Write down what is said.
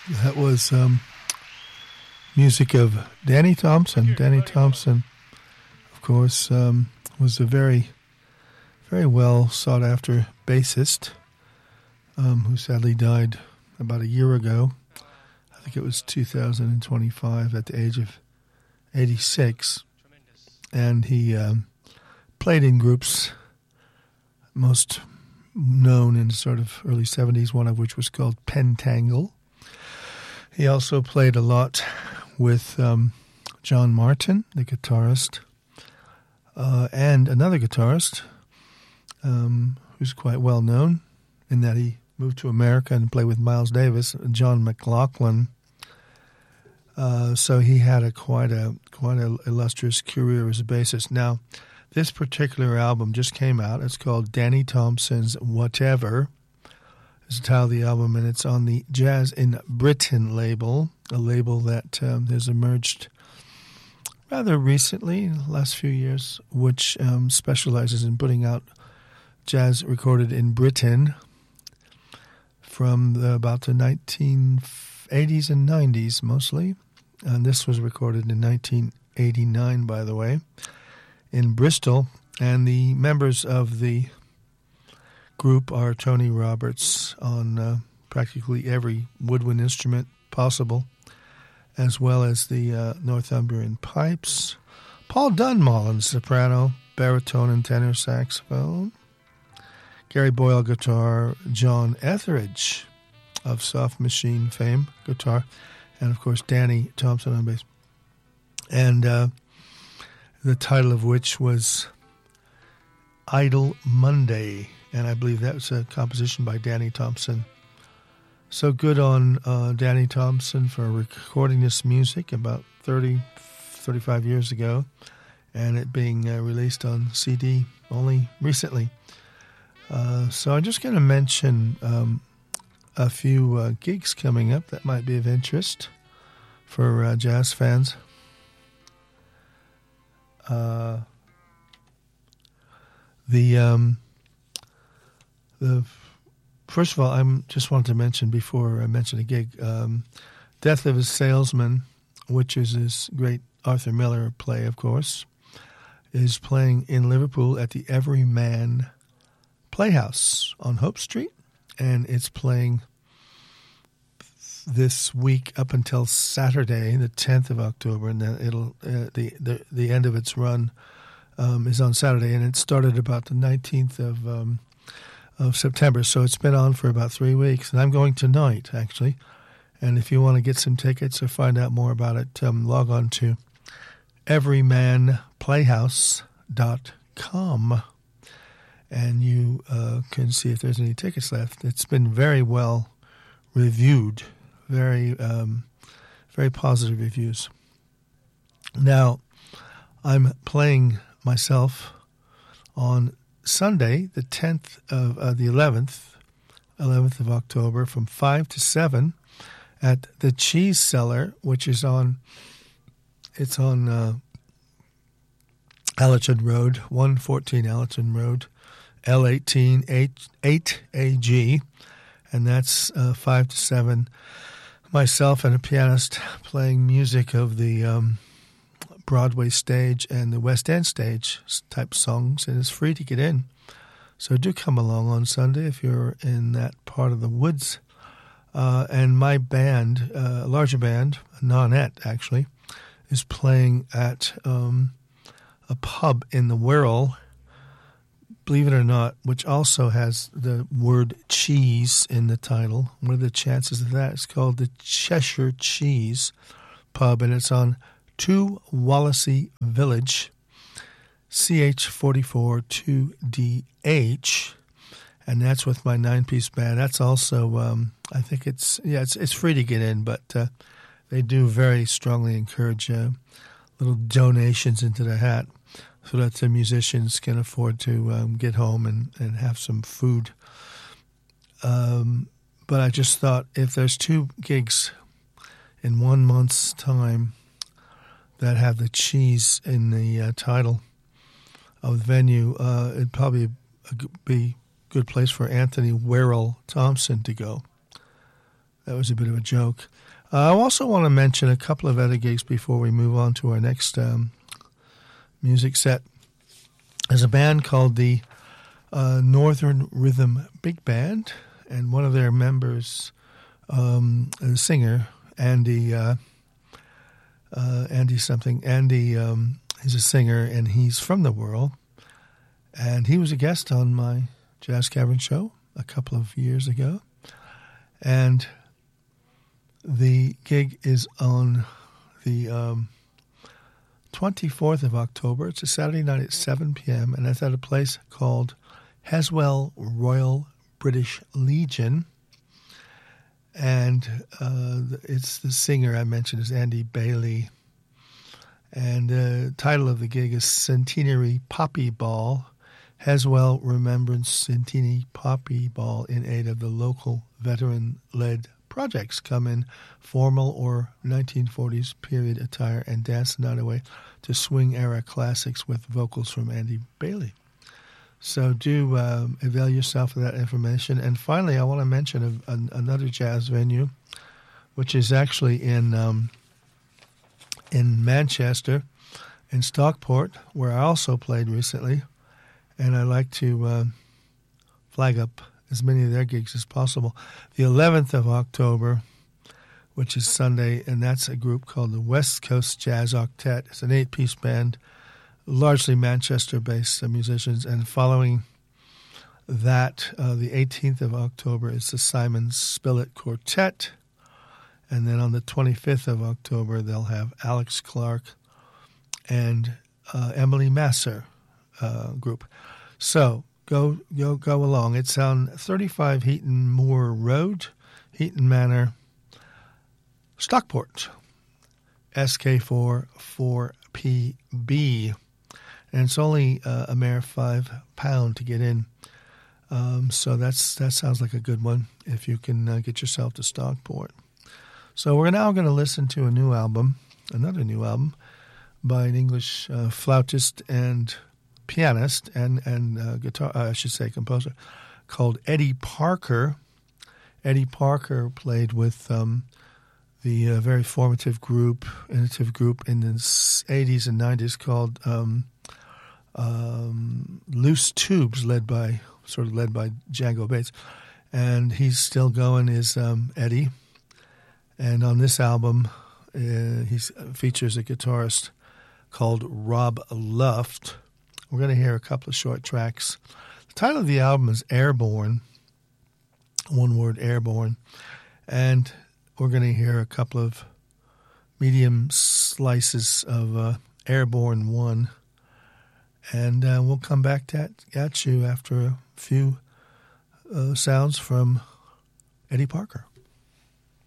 That was music of Danny Thompson. Danny Thompson, of course, was a very, very well sought-after bassist who sadly died about a year ago. I think it was 2025 at the age of 86. And he played in groups, most known in sort of early 70s, one of which was called Pentangle. He also played a lot with John Martin, the guitarist, and another guitarist who's quite well known in that he moved to America and played with Miles Davis, John McLaughlin. So he had quite a illustrious career as a bassist. Now, this particular album just came out. It's called Danny Thompson's Whatever. Is the title of the album, and it's on the Jazz in Britain label, a label that has emerged rather recently, in the last few years, which specializes in putting out jazz recorded in Britain from about the 1980s and 90s mostly. And this was recorded in 1989, by the way, in Bristol. And the members of the group are Tony Roberts on practically every woodwind instrument possible, as well as the Northumbrian pipes, Paul Dunmullen, soprano, baritone, and tenor saxophone, Gary Boyle guitar, John Etheridge of Soft Machine fame guitar, and of course Danny Thompson on bass, and the title of which was Idle Monday. And I believe that was a composition by Danny Thompson. So good on Danny Thompson for recording this music about 35 years ago, and it being released on CD only recently. So I'm just going to mention a few gigs coming up that might be of interest for jazz fans. First of all, I just wanted to mention before I mention a gig, Death of a Salesman, which is this great Arthur Miller play, of course, is playing in Liverpool at the Everyman Playhouse on Hope Street, and it's playing this week up until Saturday, the 10th of October, and then it'll the end of its run is on Saturday, and it started about the 19th of September, so it's been on for about 3 weeks, and I'm going tonight, actually. And if you want to get some tickets or find out more about it, log on to everymanplayhouse.com, and you can see if there's any tickets left. It's been very well reviewed, very positive reviews. Now, I'm playing myself on Sunday, the 10th of the 11th of October, from 5 to 7 at the Cheese Cellar, which is on Allerton Road, 114 Allerton Road, L18 8AG, and that's 5 to 7. Myself and a pianist playing music of the Broadway stage and the West End stage type songs, and it's free to get in. So do come along on Sunday if you're in that part of the woods. And my band, a larger band, Nonette actually, is playing at a pub in the Wirral, believe it or not, which also has the word cheese in the title. What are the chances of that? It's called the Cheshire Cheese Pub, and it's on 2 Wallasey Village, CH44 2DH, and that's with my 9-piece band. That's also, I think it's free to get in, but they do very strongly encourage little donations into the hat so that the musicians can afford to get home and have some food. But I just thought if there's 2 gigs in 1 month's time that have the cheese in the title of the venue, it'd probably be a good place for Anthony Werrell Thompson to go. That was a bit of a joke. I also want to mention a couple of other gigs before we move on to our next music set. There's a band called the Northern Rhythm Big Band, and one of their members, a singer, Andy something. Andy is a singer, and he's from the Whirl, and he was a guest on my Jazz Cavern show a couple of years ago, and the gig is on the 24th of October. It's a Saturday night at 7 p.m., and it's at a place called Haswell Royal British Legion. And it's the singer I mentioned is Andy Bailey. And the title of the gig is Centenary Poppy Ball, Haswell Remembrance Centenary Poppy Ball in aid of the local veteran-led projects. Come in formal or 1940s period attire and dance the night away to swing-era classics with vocals from Andy Bailey. So do avail yourself of that information. And finally, I want to mention another jazz venue, which is actually in Manchester, in Stockport, where I also played recently. And I like to flag up as many of their gigs as possible. The 11th of October, which is Sunday, and that's a group called the West Coast Jazz Octet. It's an 8-piece band, largely Manchester-based musicians. And following that, the 18th of October is the Simon Spillett Quartet. And then on the 25th of October, they'll have Alex Clark and Emily Masser group. So go along. It's on 35 Heaton Moor Road, Heaton Manor, Stockport, SK4 4PB. And it's only a mere £5 to get in. So that sounds like a good one if you can get yourself to Stockport. So we're now going to listen to another new album by an English flautist and pianist and guitar, I should say composer, called Eddie Parker. Eddie Parker played with the very formative group in the 80s and 90s called Loose Tubes, led by Django Bates, and he's still going. Is Eddie, and on this album, he features a guitarist called Rob Luft. We're going to hear a couple of short tracks. The title of the album is Airborne, one word, Airborne, and we're going to hear a couple of medium slices of Airborne 1. And we'll come back at you after a few sounds from Eddie Parker.